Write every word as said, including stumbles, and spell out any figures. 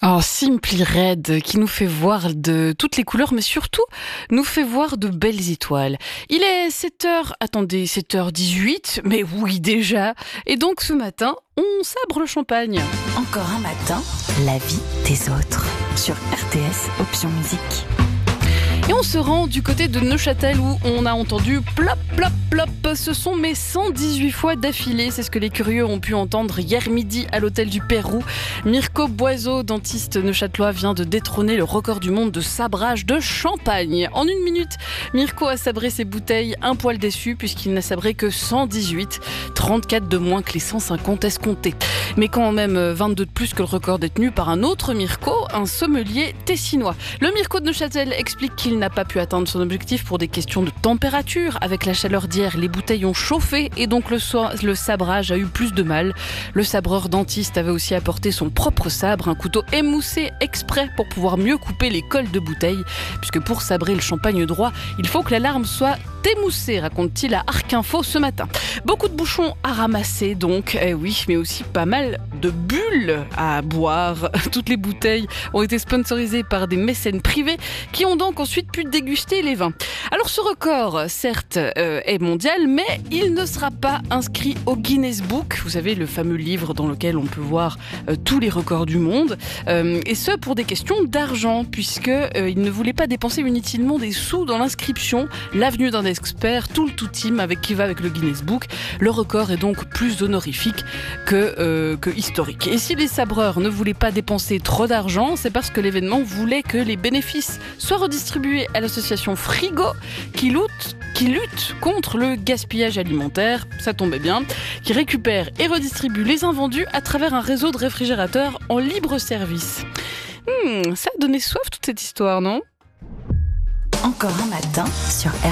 Oh, Simply Red, qui nous fait voir de toutes les couleurs, mais surtout nous fait voir de belles étoiles. Il est sept heures, attendez, sept heures dix-huit, mais oui déjà. Et donc ce matin, on sabre le champagne. Encore un matin, la vie des autres. Sur R T S, option musique. Et on se rend du côté de Neuchâtel où on a entendu plop, plop, plop. Ce sont mes cent dix-huit fois d'affilée. C'est ce que les curieux ont pu entendre hier midi à l'hôtel du Pérou. Mirko Boiseau, dentiste neuchâtelois, vient de détrôner le record du monde de sabrage de champagne. En une minute, Mirko a sabré ses bouteilles, un poil déçu puisqu'il n'a sabré que cent dix-huit, trente-quatre de moins que les cent cinquante escomptés. Mais quand même vingt-deux de plus que le record détenu par un autre Mirko, un sommelier tessinois. Le Mirko de Neuchâtel explique qu'il n'a pas pu atteindre son objectif pour des questions de température. Avec la chaleur d'hier, les bouteilles ont chauffé et donc le, so- le sabrage a eu plus de mal. Le sabreur dentiste avait aussi apporté son propre sabre, un couteau émoussé exprès pour pouvoir mieux couper les cols de bouteilles. Puisque pour sabrer le champagne droit, il faut que la larme soit émoussée, raconte-t-il à Arc Info ce matin. Beaucoup de bouchons à ramasser donc, eh oui, mais aussi pas mal de bulles à boire. Toutes les bouteilles ont été sponsorisées par des mécènes privés qui ont donc ensuite pu déguster les vins. Alors ce record, certes, euh, est mondial, mais il ne sera pas inscrit au Guinness Book. Vous savez, le fameux livre dans lequel on peut voir euh, tous les records du monde. Euh, et ce, pour des questions d'argent, puisque euh, il ne voulait pas dépenser inutilement des sous dans l'inscription. L'avenue d'un expert, tout le tout team avec qui va avec le Guinness Book. Le record est donc plus honorifique que, euh, que historique. Et si les sabreurs ne voulaient pas dépenser trop d'argent, c'est parce que l'événement voulait que les bénéfices soient redistribués à l'association Frigo qui lutte, qui lutte contre le gaspillage alimentaire, ça tombait bien, qui récupère et redistribue les invendus à travers un réseau de réfrigérateurs en libre service. Hmm, ça a donné soif toute cette histoire, non ? Encore un matin sur R T S.